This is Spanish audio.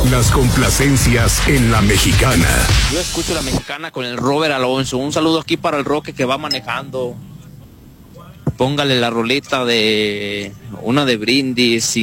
Las complacencias en La Mexicana. Yo escucho La Mexicana con el Robert Alonso. Un saludo aquí para el Roque que va manejando. Póngale la roleta de una de Brindis.